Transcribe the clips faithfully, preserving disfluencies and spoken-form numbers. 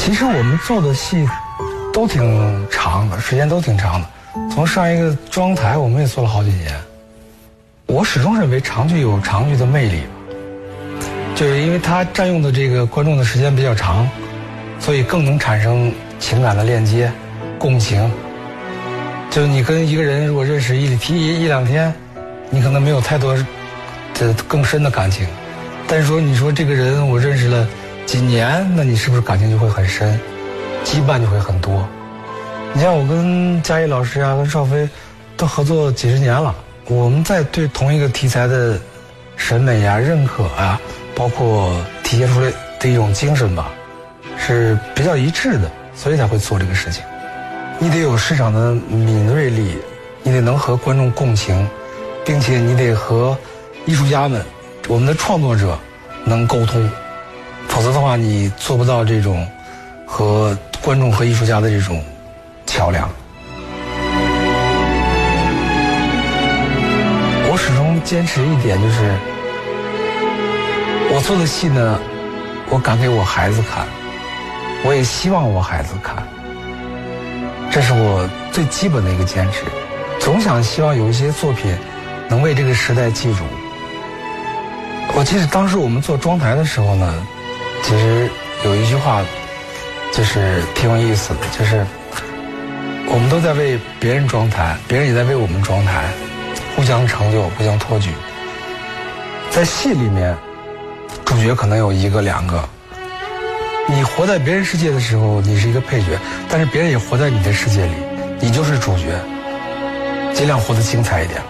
其实我们做的戏都挺长的，时间都挺长的。从上一个妆台我们也做了好几年。我始终认为长剧有长剧的魅力，就是因为它占用的这个观众的时间比较长，所以更能产生情感的链接、共情。就是你跟一个人如果认识一一一两天，你可能没有太多的更深的感情，但是说你说这个人我认识了几年，那你是不是感情就会很深，羁绊就会很多？你像我跟嘉译老师啊，跟邵飞都合作几十年了，我们在对同一个题材的审美啊、认可啊，包括体现出来的一种精神吧，是比较一致的，所以才会做这个事情。你得有市场的敏锐力，你得能和观众共情，并且你得和艺术家们、我们的创作者能沟通，否则的话你做不到这种和观众和艺术家的这种桥梁。我始终坚持一点，就是我做的戏呢，我敢给我孩子看，我也希望我孩子看，这是我最基本的一个坚持。总想希望有一些作品能为这个时代记住。我记得当时我们做妆台的时候呢，其实有一句话就是挺有意思的，就是我们都在为别人装台，别人也在为我们装台，互相成就，互相托举。在戏里面，主角可能有一个两个，你活在别人世界的时候，你是一个配角，但是别人也活在你的世界里，你就是主角。尽量活得精彩一点吧。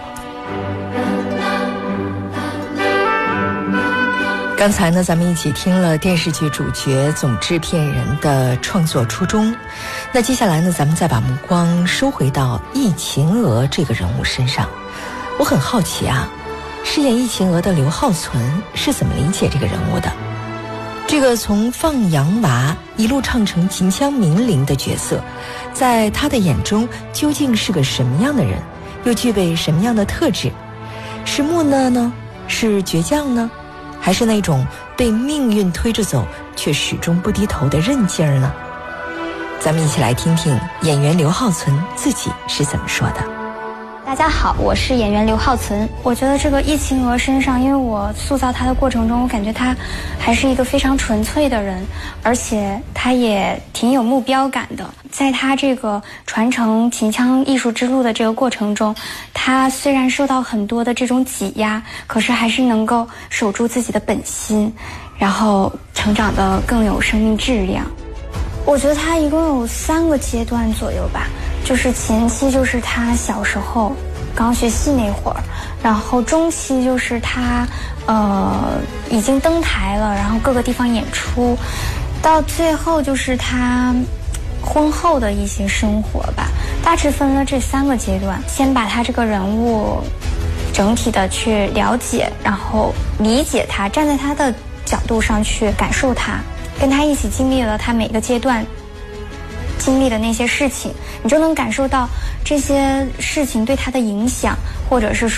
刚才呢，咱们一起听了电视剧主角总制片人的创作初衷。那接下来呢，咱们再把目光收回到易秦娥这个人物身上。我很好奇啊，饰演易秦娥的刘浩存是怎么理解这个人物的？这个从放羊娃一路唱成秦腔名伶的角色，在他的眼中究竟是个什么样的人，又具备什么样的特质？是木讷呢？是倔强呢？还是那种被命运推着走却始终不低头的韧劲儿呢？咱们一起来听听演员刘浩存自己是怎么说的。 大家好，我是演员刘浩存。我觉得这个易秦娥身上，因为我塑造她的过程中，我感觉她还是一个非常纯粹的人，而且她也挺有目标感的。在她这个传承秦腔艺术之路的这个过程中，她虽然受到很多的这种挤压，可是还是能够守住自己的本心，然后成长得更有生命质量。我觉得她一共有三个阶段左右吧。就是前期就是他小时候刚学戏那会儿，然后中期就是他呃已经登台了，然后各个地方演出，到最后就是他婚后的一些生活吧，大致分了这三个阶段。先把他这个人物整体的去了解，然后理解他，站在他的角度上去感受他，跟他一起经历了他每个阶段经历的那些事情，你就能感受到这些事情对他的影响，或者是说